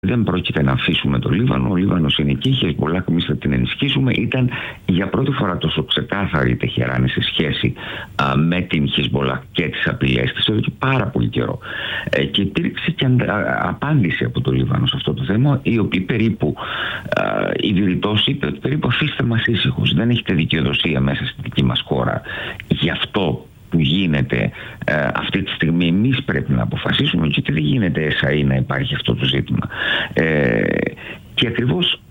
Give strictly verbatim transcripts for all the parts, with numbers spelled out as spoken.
Δεν πρόκειται να αφήσουμε το Λίβανο. Ο Λίβανος είναι εκεί, η Χεσμπολάχ εμείς θα την ενισχύσουμε. Ήταν για πρώτη φορά τόσο ξεκάθαρη η Τεχεράνη σε σχέση α, με την Χεσμπολάχ και τις απειλές της εδώ και πάρα πολύ καιρό. Ε, και υπήρξε και α, απάντηση από το Λίβανο σε αυτό το θέμα, η οποία περίπου α, η Δηρητός είπε ότι περίπου αφήστε μας ήσυχους. Δεν έχετε δικαιοδοσία μέσα στη δική μας χώρα. Γι' αυτό που γίνεται ε, αυτή τη στιγμή εμείς πρέπει να αποφασίσουμε, γιατί δεν γίνεται εσαΐ να υπάρχει αυτό το ζήτημα. Ε, και ακριβώς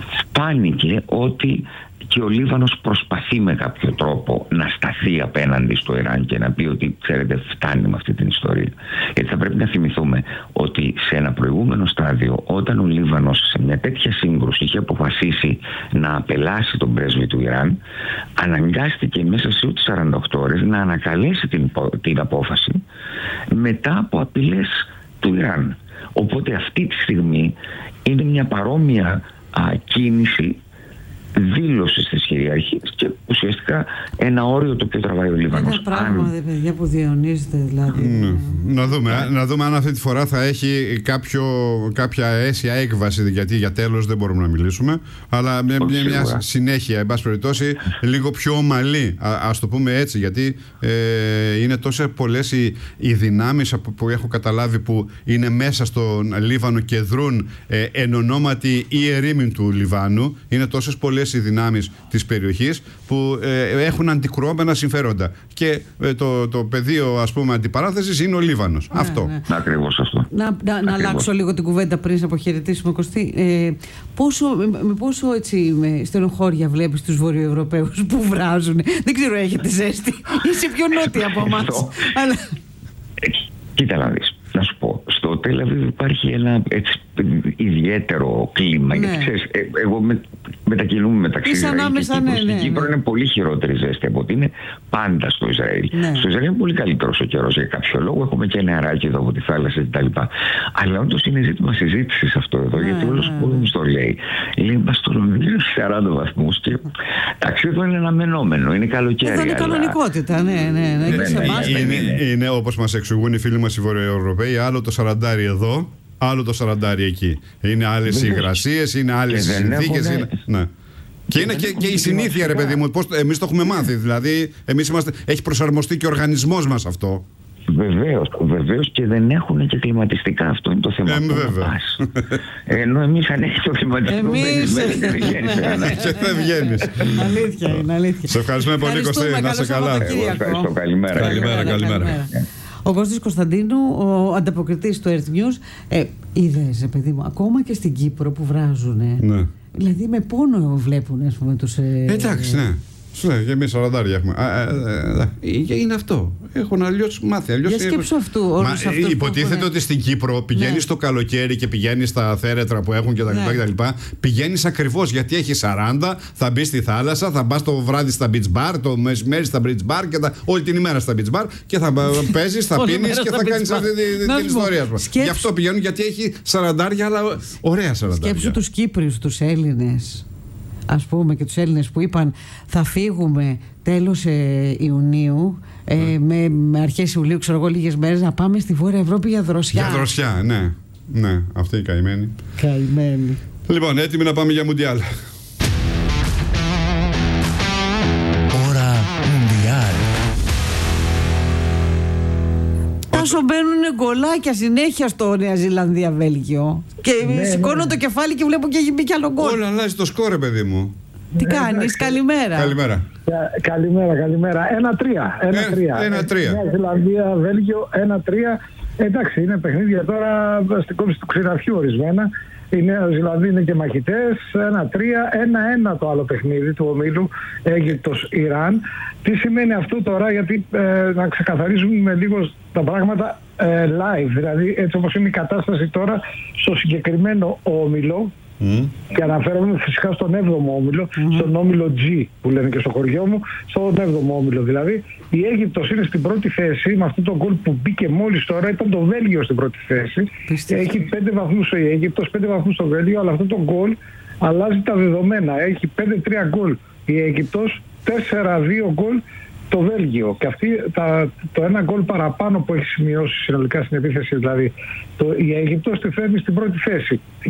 φάνηκε ότι και ο Λίβανος προσπαθεί με κάποιο τρόπο να σταθεί απέναντι στο Ιράν και να πει ότι ξέρετε φτάνει με αυτή την ιστορία. Γιατί θα πρέπει να θυμηθούμε ότι σε ένα προηγούμενο στάδιο, όταν ο Λίβανος σε μια τέτοια σύγκρουση είχε αποφασίσει να απελάσει τον πρέσβη του Ιράν, αναγκάστηκε μέσα σε ούτε σαράντα οκτώ ώρες να ανακαλέσει την, την απόφαση μετά από απειλές του Ιράν. Οπότε αυτή τη στιγμή είναι μια παρόμοια α, κίνηση δήλωση της κυριαρχίας και ουσιαστικά ένα όριο το οποίο τραβάει ο Λίβανος. Είναι πράγμα, αν... παιδιά, που διαιωνίζεται δηλαδή. Mm. Να, δούμε, yeah. να δούμε αν αυτή τη φορά θα έχει κάποιο, κάποια αίσια έκβαση, γιατί για τέλος δεν μπορούμε να μιλήσουμε, αλλά μια, μια, μια συνέχεια, εν πάση περιπτώσει, λίγο πιο ομαλή, α, ας το πούμε έτσι, γιατί ε, είναι τόσες πολλές οι, οι δυνάμεις που έχω καταλάβει που είναι μέσα στον Λίβανο και δρούν ε, εν ονόματι ή ερήμην του Λιβάνου. Είναι τόσες πολλές οι δυνάμεις της περιοχής που ε, έχουν αντικρουόμενα συμφέροντα και ε, το, το πεδίο, ας πούμε, αντιπαράθεσης είναι ο Λίβανος. Ναι, αυτό. Ναι. Ακριβώς αυτό. Να, να, να αλλάξω λίγο την κουβέντα πριν να αποχαιρετήσουμε, Κωστή. Ε, πόσο, με πόσο έτσι με στενοχώρια βλέπεις τους Βορειοευρωπαίους που βράζουν? Δεν ξέρω, έχετε ζέστη? Είσαι πιο νότια από εμάς. Αλλά... Κοίτα να δεις. Να σου πω, στο Τελ Αβίβ υπάρχει ένα έτσι, ιδιαίτερο κλίμα. Ναι. Γιατί ξέρεις, ε, εγώ με, μετακινούμαι μεταξύ Ισραήλ ανάμεσα, και Κύπρος. Ναι, Στην ναι, Κύπρο ναι. είναι πολύ χειρότερη ζέστη από ότι είναι πάντα στο Ισραήλ. Ναι. Στο Ισραήλ είναι πολύ καλύτερος ο καιρός για κάποιο λόγο. Έχουμε και νεαράκι εδώ από τη θάλασσα κτλ. Αλλά όντως είναι ζήτημα συζήτησης αυτό εδώ, ναι, γιατί όλος ο κόσμος το λέει. Λέει, μπα στο Λονδίνο σαράντα βαθμούς και εντάξει, εδώ είναι αναμενόμενο, είναι καλοκαίρι. Εδώ είναι αλλά... κανονικότητα, ναι, ναι. ναι, ναι, ναι είναι, είναι, είναι όπως μας εξηγούν οι φίλοι μας οι Βορειοευρωπαίοι, άλλο το σαραντάρι εδώ, άλλο το σαραντάρι εκεί. Είναι άλλες υγρασίες, είναι άλλες συνθήκες. Είναι... Ναι. Και είναι και, και η συνήθεια, ρε παιδί μου, πώς, εμείς το έχουμε μάθει. Δηλαδή, εμείς είμαστε, έχει προσαρμοστεί και ο οργανισμός μας αυτό. Βεβαίως, βεβαίως και δεν έχουν και κλιματιστικά. Αυτό είναι το θέμα. Ε, βέβαια. Ενώ εμείς αν έχει το κλιματιστικό, εμείς και δεν βγαίνεις. Αλήθεια είναι, αλήθεια. Σε ευχαριστούμε πολύ, Κωστή. Να είσαι καλά. Ευχαριστώ, καλημέρα. Καλημέρα, καλημέρα. Ο Κώστας Κωνσταντίνου, ο ανταποκριτής του Earth News. Ε, είδες, παιδί μου, ακόμα και στην Κύπρο που βράζουνε. Ναι. Δηλαδή με πόνο βλέπουν, ας πούμε, τους... Ε, εντάξει, ναι. Ναι, και εμείς σαραντάρια έχουμε. Α, α, α, α, είναι αυτό. Έχουν αλλιώς μάθει. Αλλιώς για σκέψου αυτού. Μα, αυτού υποτίθεται που... ότι στην Κύπρο πηγαίνεις ναι. το καλοκαίρι και πηγαίνεις στα θέρετρα που έχουν κτλ. Ναι. Πηγαίνεις ακριβώς γιατί έχει σαράντα, θα μπεις στη θάλασσα, θα πας το βράδυ στα beach bar, το μεσημέρι στα beach bar και τα, όλη την ημέρα στα beach bar και θα παίζεις, θα πίνεις και θα κάνεις αυτή την ιστορία σου. Γι' αυτό πηγαίνουν, γιατί έχει σαραντάρια, αλλά ωραία σαραντάρια. Σκέψου τους Κύπριους, τους Έλληνες, ας πούμε, και τους Έλληνες που είπαν θα φύγουμε τέλος ε, Ιουνίου ε, mm. με, με αρχές Ιουλίου, ξέρω εγώ, λίγες μέρες να πάμε στη Βόρεια Ευρώπη για δροσιά. Για δροσιά, ναι. Ναι, αυτή η καημένη. Καημένη. Λοιπόν, έτοιμοι να πάμε για Μουντιάλ. Ώρα Μουντιάλ. Όσο μπαίνουν γκολάκια συνέχεια στο Νέα Ζηλανδία Βέλγιο. Και ναι, σηκώνω ναι. το κεφάλι και βλέπω και έχει μπει κι άλλο γκολ. Όλα αλλάζει το σκόρ, παιδί μου. Τι ναι, κάνεις, καλημέρα. Καλημέρα. Καλημέρα, καλημέρα. ένα τρία. ένα τρία. Νέα Ζηλανδία, Βέλγιο, ένα τρία. Εντάξει, είναι παιχνίδια τώρα στην κόψη του ξηραφιού ορισμένα. Η Νέα Ζηλανδία είναι και μαχητές. ένα τρία. ένα ένα το άλλο παιχνίδι του ομίλου, Αίγυπτος Ιράν. Τι σημαίνει αυτό τώρα, γιατί ε, να ξεκαθαρίσουμε λίγο τα πράγματα ε, live. Δηλαδή, έτσι όπως είναι η κατάσταση τώρα στο συγκεκριμένο όμιλο. Mm. Και αναφέρομαι φυσικά στον έβδομο όμιλο, mm. στον όμιλο G που λένε και στο χωριό μου, στον έβδομο όμιλο δηλαδή. Η Αίγυπτος είναι στην πρώτη θέση με αυτό το γκολ που μπήκε μόλις τώρα. Ήταν το Βέλγιο στην πρώτη θέση. Πιστεύω. Έχει πέντε βαθμούς η Αίγυπτος, πέντε βαθμούς το Βέλγιο, αλλά αυτό το γκολ αλλάζει τα δεδομένα. Έχει πέντε τρία γκολ η Αίγυπτος, τέσσερα δύο γκολ το Βέλγιο. Και αυτή τα, το ένα γκολ παραπάνω που έχει σημειώσει συνολικά στην επίθεση, δηλαδή το, η Αίγυπτος τη φέρνει στην πρώτη θέση.